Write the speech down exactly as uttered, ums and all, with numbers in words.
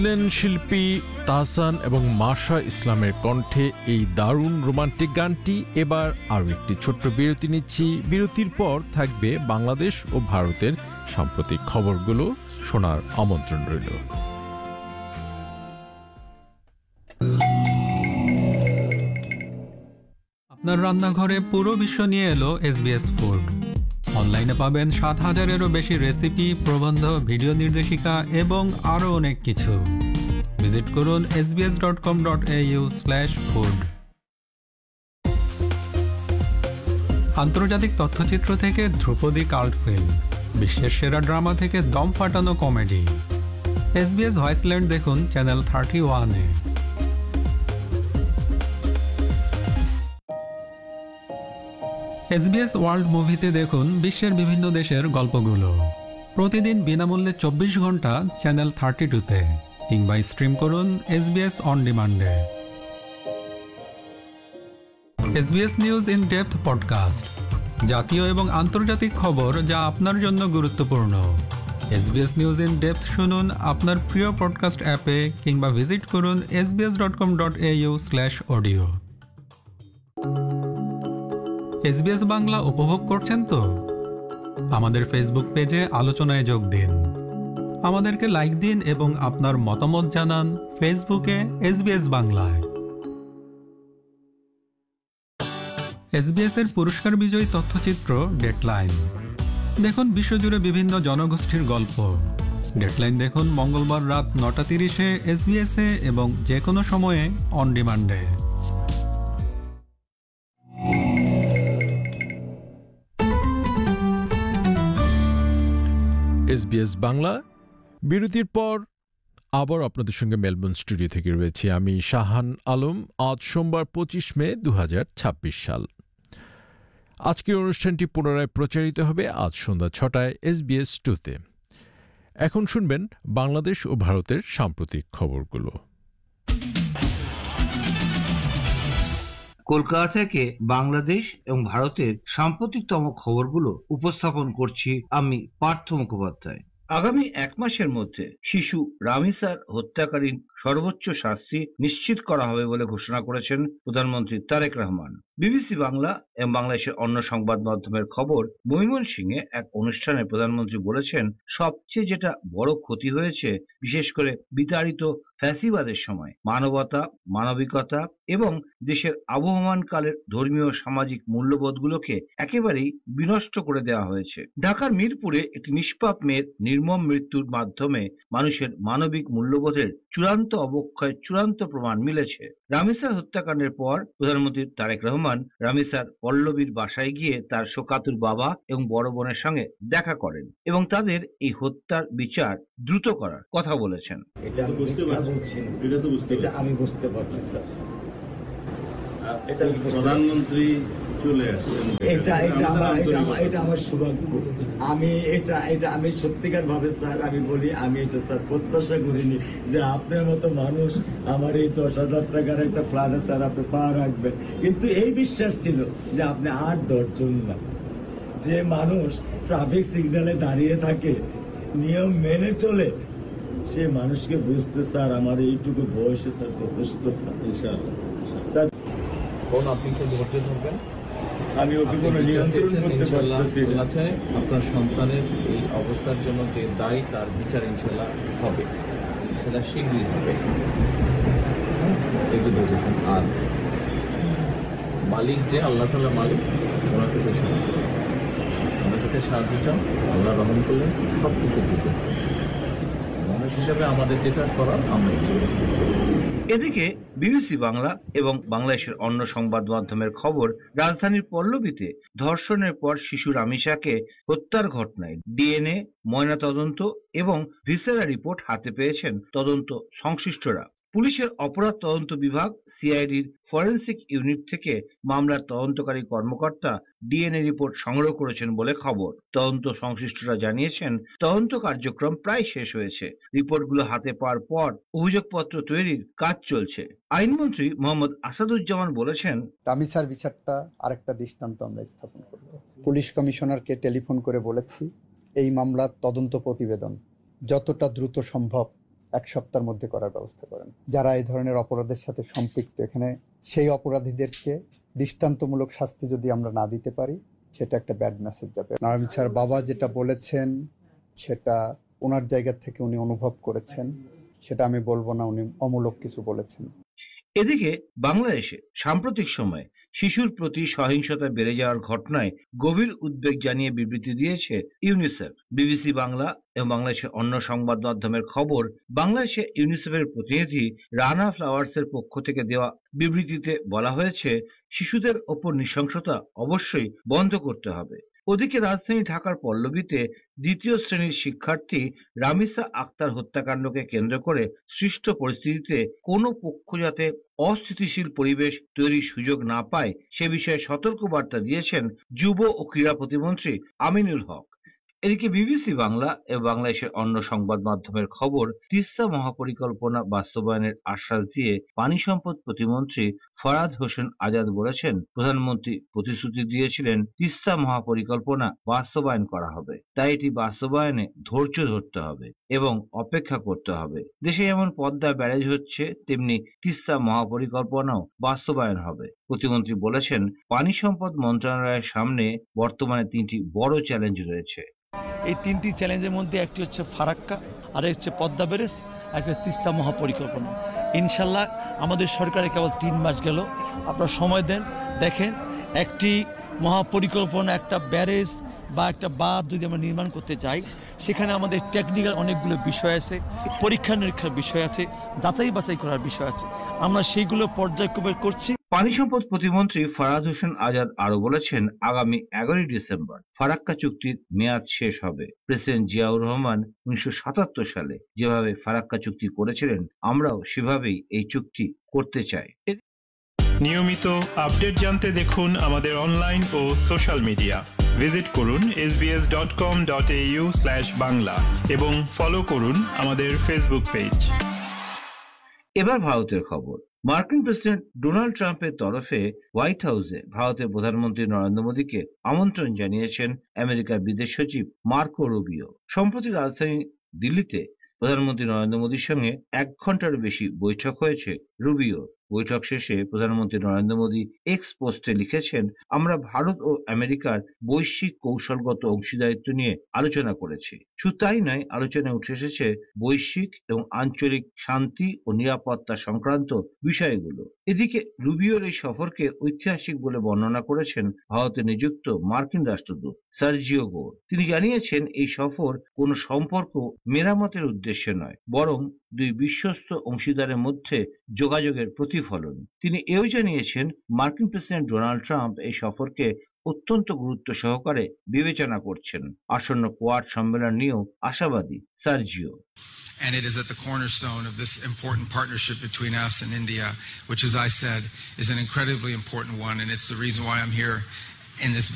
শিল্পী তাহসান এবং মাশা ইসলামের কণ্ঠে এই দারুণ রোমান্টিক গানটি। এবার আরও একটি ছোট্ট বিরতি নিচ্ছি। বিরতির পর থাকবে বাংলাদেশ ও ভারতের সাম্প্রতিক খবরগুলো শোনার আমন্ত্রণ রইল। আপনার রান্নাঘরে পুরো বিশ্ব নিয়ে এলো এসবিএস ফুড। অনলাইনে পাবেন সাত হাজারেরও বেশি রেসিপি, প্রবন্ধ, ভিডিও নির্দেশিকা এবং আরও অনেক কিছু। ভিজিট করুন S B S dot com dot A you slash food. আন্তর্জাতিক তথ্যচিত্র থেকে ধ্রুপদী কাল্ট ফিল্ম, বিশ্বের সেরা ড্রামা থেকে দম ফাটানো কমেডি। এসবিএস ভয়েসল্যান্ড দেখুন চ্যানেল থার্টি ওয়ানে। এসবিএস ওয়ার্ল্ড মুভিতে দেখুন বিশ্বের বিভিন্ন দেশের গল্পগুলো প্রতিদিন বিনামূল্যে চব্বিশ ঘন্টা চ্যানেল থার্টি টুতে, কিংবা স্ট্রিম করুন SBS on ডিমান্ডে। SBS news in depth podcast, জাতীয় এবং আন্তর্জাতিক খবর যা আপনার জন্য গুরুত্বপূর্ণ। এসবিএস নিউজ ইন ডেপথ শুনুন আপনার প্রিয় পডকাস্ট অ্যাপে, কিংবা ভিজিট করুন S B S dot com dot A you slash audio. SBS Bangla উপভোগ করছেন তো? আমাদের ফেসবুক পেজে আলোচনায় যোগ দিন, আমাদেরকে লাইক দিন এবং আপনার মতামত জানান ফেসবুকে এসবিএস বাংলায়। এসবিএস এর পুরস্কার বিজয়ী তথ্যচিত্র ডেডলাইন দেখুন বিশ্বজুড়ে বিভিন্ন জনগোষ্ঠীর গল্প। ডেডলাইন দেখুন মঙ্গলবার রাত নটা তিরিশে এসবিএস এ এবং যে কোনো সময়ে অন ডিমান্ডে। এসবিএস বাংলা বিরতির পর আবার আপনাদের সঙ্গে মেলবোর্ন স্টুডিও থেকে রয়েছি আমি শাহান আলম। আজ সোমবার পঁচিশ মে দু হাজার ছাব্বিশ সাল। আজকের অনুষ্ঠানটি পুনরায় প্রচারিত হবে আজ সন্ধ্যা ছটায় এসবিএস টুতে। এখন শুনবেন বাংলাদেশ ও ভারতের সাম্প্রতিক খবরগুলো। কলকাতা থেকে বাংলাদেশ এবং ভারতের সাম্প্রতিকতম খবরগুলো উপস্থাপন করছি আমি পার্থ মুখোপাধ্যায়। আগামী এক মাসের মধ্যে শিশু রামিসার হত্যাকারীর সর্বোচ্চ শাস্তি নিশ্চিত করা হবে বলে ঘোষণা করেছেন প্রধানমন্ত্রী তারেক রহমান। বিবিসি বাংলা এবং বাংলাদেশের অন্য সংবাদ মাধ্যমের খবর, ময়মনসিংহে এক অনুষ্ঠানে প্রধানমন্ত্রী বলেছেন, সবচেয়ে যেটা বড় ক্ষতি হয়েছে বিশেষ করে বিতাড়িত ফ্যাসিবাদের সময় মানবতা, মানবিকতা এবং দেশের আবহমান কালের ধর্মীয় সামাজিক মূল্যবোধগুলোকে একেবারেই বিনষ্ট করে দেওয়া হয়েছে। ঢাকার মিরপুরে একটি নিষ্পাপ মেয়ের নির্মম মৃত্যুর মাধ্যমে মানুষের মানবিক মূল্যবোধের চূড়ান্ত অবক্ষয়ের চূড়ান্ত প্রমাণ মিলেছে। রামিসা হত্যাকাণ্ডের পর প্রধানমন্ত্রী তারেক রহমান রামিসার পল্লবীর বাসায় গিয়ে তার শোকাতুর বাবা এবং বড় বোনের সঙ্গে দেখা করেন এবং তাদের এই হত্যার বিচার দ্রুত করার কথা বলেছেন। এটা বুঝতে পারছি, এটা তো বুঝতে এটা আমি বুঝতে পারছি স্যার। এটা প্রধানমন্ত্রী চলে আসছেন, এটা এটা আমার এটা এটা আমার সৌভাগ্য। আমি এটা এটা আমি সত্যিকার ভাবে স্যার আমি বলি, আমি এটা স্যার প্রত্যাশা করিনি যে আপনার মতো মানুষ আমার এই দশ হাজার টাকার একটা প্ল্যানে স্যার আপনি পা রাখবেন, কিন্তু এই বিশ্বাস ছিল যে আপনি আর দশজন না, যে মানুষ ট্রাফিক সিগন্যালে দাঁড়িয়ে থাকে, নিয়ম মেনে চলে, সে মানুষকে বুঝতে স্যার আমার এইটুকু বয়সে স্যার যথেষ্ট স্যার। ইনশাআল্লাহ স্যার কোন আপনি কি ধৈর্য ধরবেন, আমি ওকে কোনো নিয়ন্ত্রণ করতে পারতেছি না। আপনার সন্তানের এই অবস্থার জন্য যে দায়ী তার বিচার ইনশাআল্লাহ হবে, ইনশাআল্লাহ শীঘ্রই হবে। একটু ধৈর্য ধরুন। আর মালিক যে আল্লাহ তাআলা মালিক, ওনার কাছে সাহায্য ওনার কাছে সাহায্য চান, আল্লাহ রহম করলেন সব কিছু দিতে। মানুষ হিসাবে আমাদের যেটা করার আমরা। এদিকে বিবিসি বাংলা এবং বাংলাদেশের অন্য সংবাদ মাধ্যমের খবর, রাজধানীর পল্লবীতে ধর্ষণের পর শিশু রামিসাকে হত্যার ঘটনায় ডিএনএ, ময়নাতদন্ত এবং ভিসেরা রিপোর্ট হাতে পেয়েছেন তদন্ত সংশ্লিষ্টরা। পুলিশের অপরাধ তদন্ত বিভাগ সিআইডির ফরেন্সিক ইউনিট থেকে মামলার তদন্তকারী কর্মকর্তা ডিএনএ রিপোর্ট সংগ্রহ করেছেন বলে খবর। তদন্ত সংশ্লিষ্টরা জানিয়েছেন তদন্ত কার্যক্রম প্রায় শেষ হয়েছে। রিপোর্টগুলো হাতে পাওয়ার পর অভিযোগপত্র তৈরির কাজ চলছে। আইনমন্ত্রী মোহাম্মদ আসাদুজ্জামান বলেছেন, রামিসার বিচারটা আরেকটা দৃষ্টান্ত আমরা স্থাপন করব। পুলিশ কমিশনারকে টেলিফোন করে বলেছি এই মামলার তদন্ত প্রতিবেদন যতটা দ্রুত সম্ভব এক সপ্তাহের মধ্যে করার ব্যবস্থা করেন। যারা এই ধরনের অপরাধের সাথে সম্পৃক্ত, এখানে সেই অপরাধীদেরকে দৃষ্টান্তমূলক শাস্তি যদি আমরা না দিতে পারি, সেটা একটা ব্যাড মেসেজ যাবে। নারায়ণ স্যার বাবা যেটা বলেছেন সেটা ওনার জায়গা থেকে উনি অনুভব করেছেন, সেটা আমি বলবো না উনি অমূলক কিছু বলেছেন। এদিকে বাংলাদেশে সাম্প্রতিক সময়ে শিশুর প্রতি সহিংসতা বেড়ে যাওয়ার ঘটনায় গভীর উদ্বেগ জানিয়ে বিবৃতি দিয়েছে ইউনিসেফ। বিবিসি বাংলা এবং বাংলাদেশের অন্য সংবাদ মাধ্যমের খবর, বাংলাদেশে ইউনিসেফের প্রতিনিধি রানা ফ্লাওয়ার্সের পক্ষ থেকে দেওয়া বিবৃতিতে বলা হয়েছে, শিশুদের ওপর নৃশংসতা অবশ্যই বন্ধ করতে হবে। ওদিকে রাজধানী ঢাকার পল্লবীতে দ্বিতীয় শ্রেণীর শিক্ষার্থী রামিসা আক্তার হত্যাকাণ্ডকে কেন্দ্র করে সৃষ্ট পরিস্থিতিতে কোনো পক্ষ যাতে অস্থিতিশীল পরিবেশ তৈরির সুযোগ না পায় সে বিষয়ে সতর্কবার্তা দিয়েছেন যুব ও ক্রীড়া প্রতিমন্ত্রী আমিনুল হক। এদিকে বিবিসি বাংলা এবং বাংলাদেশের অন্য সংবাদ মাধ্যমের খবর, তিস্তা মহাপরিকল্পনা বাস্তবায়নের আশ্বাস দিয়ে পানি সম্পদ প্রতিমন্ত্রী ফরাদ হোসেন আজাদ বলেছেন, প্রধানমন্ত্রী প্রতিশ্রুতি দিয়েছিলেন তিস্তা মহাপরিকল্পনা বাস্তবায়ন করা হবে, তাই এটি বাস্তবায়নে ধৈর্য ধরতে হবে এবং অপেক্ষা করতে হবে। দেশে যেমন পদ্মা ব্যারেজ হচ্ছে, তেমনি তিস্তা মহাপরিকল্পনাও বাস্তবায়ন হবে। প্রতিমন্ত্রী বলেছেন, পানি সম্পদ মন্ত্রণালয়ের সামনে বর্তমানে তিনটি বড় চ্যালেঞ্জ রয়েছে। এই তিনটি চ্যালেঞ্জের মধ্যে একটি হচ্ছে ফারাক্কা, আর হচ্ছে পদ্মা ব্যারেজ, একটা তিস্তা মহাপরিকল্পনা। ইনশাল্লাহ আমাদের সরকারে কেবল তিন মাস গেল, আপনারা সময় দেন, দেখেন একটি মহাপরিকল্পনা, একটা ব্যারেজ বা একটা বাঁধ যদি আমরা নির্মাণ করতে চাই, সেখানে আমাদের টেকনিক্যাল অনেকগুলো বিষয় আছে, পরীক্ষা নিরীক্ষার বিষয় আছে, যাচাই বাছাই করার বিষয় আছে, আমরা সেইগুলো পর্যায়ক্রমে করছি। পানি সম্পদ প্রতিমন্ত্রী ফরাদ হোসেন আজাদ আরো বলেছেন, আগামী এগারোই ডিসেম্বর ফারাক্কা চুক্তির মেয়াদ শেষ হবে। প্রেসিডেন্ট জিয়াউর রহমান উনিশশো সাতাত্তর সালে যেভাবে ফারাক্কা চুক্তি করেছিলেন, আমরাও সেভাবেই এই চুক্তি করতে চাই। নিয়মিত আপডেট জানতে দেখুন আমাদের অনলাইন ও সোশ্যাল মিডিয়া। ভিজিট করুন S B S dot com dot A you slash Bangla এবং ফলো করুন আমাদের ফেসবুক পেজ। এবার ভারতের খবর। মার্কিন প্রেসিডেন্ট ডোনাল্ড ট্রাম্পের তরফে হোয়াইট হাউসে ভারতের প্রধানমন্ত্রী নরেন্দ্র মোদীকে আমন্ত্রণ জানিয়েছেন আমেরিকার বিদেশ সচিব মার্কো রুবিও। সম্প্রতি রাজধানী দিল্লিতে প্রধানমন্ত্রী নরেন্দ্র মোদীর সঙ্গে এক ঘন্টার বেশি বৈঠক হয়েছে রুবিও। বৈঠক শেষে প্রধানমন্ত্রী নরেন্দ্র মোদী এক্স পোস্টে লিখেছেন, আমরা ভারত ও আমেরিকার বৈশ্বিক কৌশলগত অংশীদারিত্ব নিয়ে আলোচনা করেছি। শুধু তাই নয়, আলোচনায় উঠে এসেছে বৈশ্বিক এবং আঞ্চলিক শান্তি ও নিরাপত্তা সংক্রান্ত বিষয়গুলো। এদিকে রুবিওর এই সফরকে ঐতিহাসিক বলে বর্ণনা করেছেন ভারতে নিযুক্ত মার্কিন রাষ্ট্রদূত সার্জিও গোর। তিনি জানিয়েছেন, এই সফর কোনো সম্পর্ক মেরামতের উদ্দেশ্যে নয়, বরং দুই বিশ্বস্ত অংশীদারের মধ্যে যোগাযোগের প্রতিফলন। তিনি এও জানিয়েছেন, মার্কিন প্রেসিডেন্ট ডোনাল্ড ট্রাম্প এই সফরকে অত্যন্ত গুরুত্ব সহকারে বিবেচনা করছেন। আসন্ন কোয়াড সম্মেলন নিয়েও আশাবাদী Sergio. And it is at the cornerstone of this important partnership between us and India, which, as I said, is an incredibly important one, and it's the reason why I'm here in this